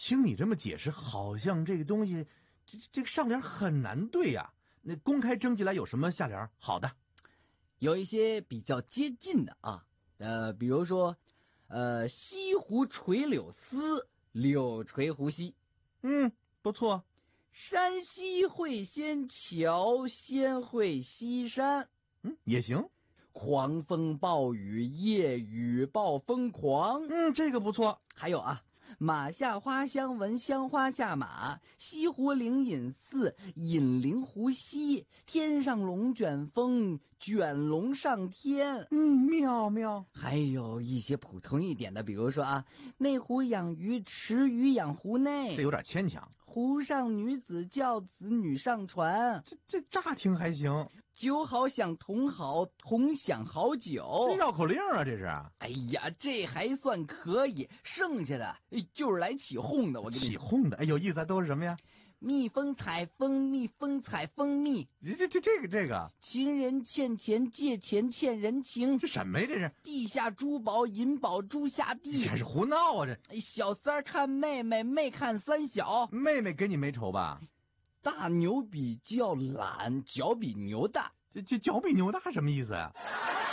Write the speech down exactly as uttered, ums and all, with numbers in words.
听你这么解释，好像这个东西，这这个上联很难对呀、啊。那公开征集来有什么下联？好的， 有一些比较接近的啊，呃，比如说，呃，西湖垂柳丝，柳垂湖西。 嗯，不错。 山西会仙桥，仙会西山。 嗯，也行。 狂风暴雨，夜雨暴风狂。 嗯，这个不错。 还有啊，马下花香闻，香花下马。西湖灵隐寺，隐灵湖西。天上龙卷风，卷龙上天。 嗯，妙妙。 还有一些普通一点的，比如说啊，内湖养鱼，池鱼养湖内。 这有点牵强。 湖上女子教子，女上船。 这这乍听还行。 酒好享同好，同享好酒。 这绕口令啊，这是。 哎呀，这还算可以，剩下的就是来起哄的。我跟你起哄的，哎，有意思，都是什么呀？ 蜜蜂采蜂蜜，蜂采蜂蜜。 这这这个这个。 情人欠钱，借钱欠人情。 这什么呀？这是。 地下珠宝，银宝珠下地。 这是胡闹啊！这。 哎，小三儿看妹妹，妹看三小。 妹妹跟你没仇吧？ 大牛比较懒，脚比牛大。 这这脚比牛大什么意思呀、啊？